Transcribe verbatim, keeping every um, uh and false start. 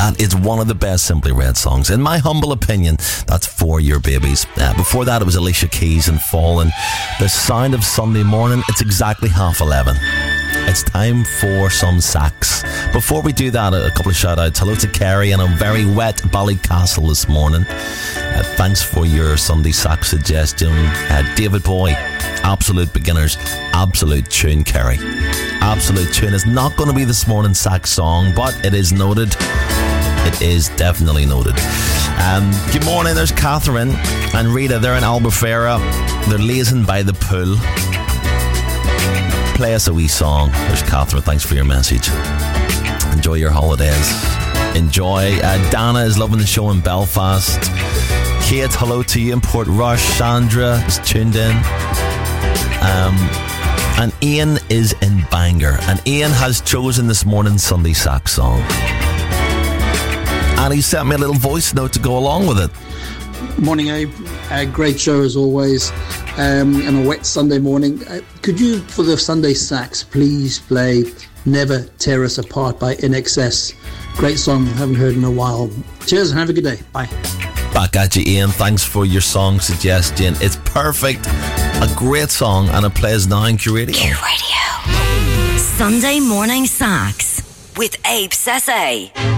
That is one of the best Simply Red songs. In my humble opinion, that's For Your Babies. Uh, before that, it was Alicia Keys and Fallen. The sound of Sunday morning, it's exactly half eleven. It's time for some sax. Before we do that, a couple of shout outs. Hello to Kerry and a very wet Ballycastle this morning. Uh, thanks for your Sunday sax suggestion. Uh, David Boy, absolute beginners, absolute tune, Kerry. Absolute tune. It's not going to be this morning's sax song, but it is noted. It is definitely noted. Um, good morning, there's Catherine and Rita. They're in Albufeira. They're lazing by the pool. Play us a wee song. There's Catherine. Thanks for your message. Enjoy your holidays. Enjoy. Uh, Dana is loving the show in Belfast. Kate, hello to you in Portrush. Sandra is tuned in. Um, and Ian is in Bangor. And Ian has chosen this morning's Sunday sax song. And he sent me a little voice note to go along with it. Morning, Abe. Uh, great show as always. Um, and a wet Sunday morning. Uh, could you, for the Sunday sax, please play Never Tear Us Apart by I N X S? Great song, haven't heard in a while. Cheers and have a good day. Bye. Back at you, Ian. Thanks for your song suggestion. It's perfect. A great song, and it plays now in Q Radio. Q Radio. Sunday morning sax with Abe Sese.